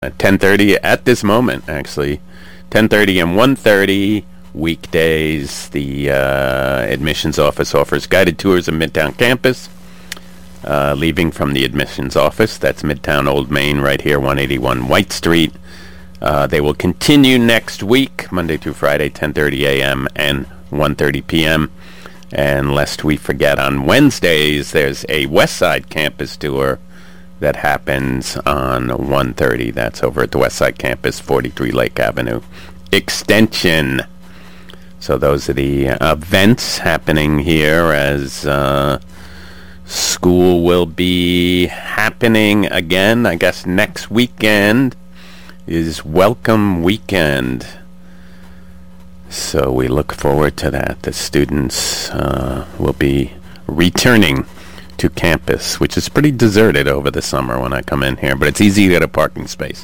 At 10:30 at this moment, actually. 10:30 and 1:30 weekdays. The admissions office offers guided tours of Midtown campus. Leaving from the admissions office, that's Midtown Old Main, right here, 181 White Street. They will continue next week, Monday through Friday, 10:30 a.m. and 1:30 p.m. And lest we forget, on Wednesdays, there's a West Side campus tour that happens on 1:30. That's over at the West Side campus, 43 Lake Avenue Extension. So those are the events happening here as school will be happening again. I guess next weekend is Welcome Weekend. So we look forward to that. The students will be returning to campus, which is pretty deserted over the summer when I come in here, but it's easy to get a parking space.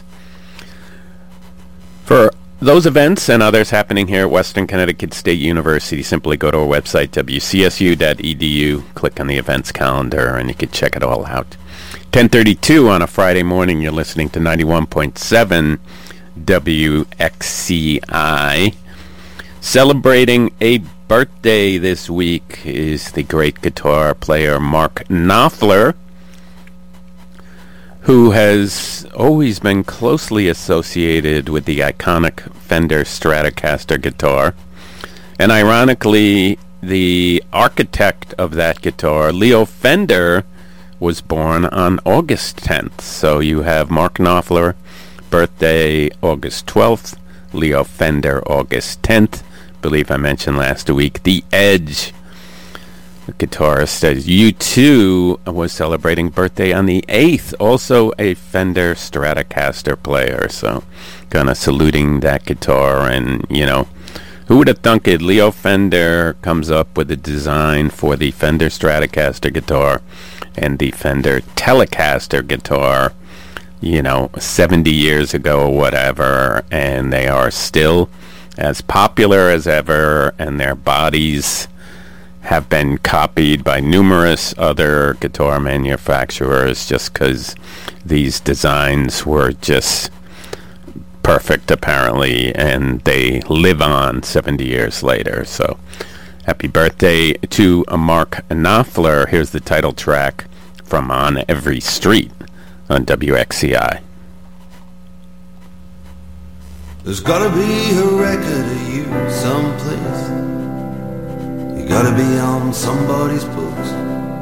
For those events and others happening here at Western Connecticut State University, simply go to our website, wcsu.edu, click on the events calendar, and you can check it all out. 10:32 on a Friday morning, you're listening to 91.7 WXCI. Celebrating a birthday this week is the great guitar player Mark Knopfler, who has always been closely associated with the iconic Fender Stratocaster guitar. And ironically, the architect of that guitar, Leo Fender, was born on August 10th. So you have Mark Knopfler, birthday August 12th, Leo Fender, August 10th. I believe I mentioned last week the Edge, the guitarist at U2, was celebrating birthday on the 8th, also a Fender Stratocaster player. So kind of saluting that guitar. And, you know, who would have thunk it? Leo Fender comes up with a design for the Fender Stratocaster guitar and the Fender Telecaster guitar, 70 years ago or whatever, and they are still as popular as ever, and their bodies have been copied by numerous other guitar manufacturers just because these designs were just perfect, apparently, and they live on 70 years later. So happy birthday to Mark Knopfler. Here's the title track from On Every Street on WXCI. There's gotta be a record of you someplace. You gotta be on somebody's books.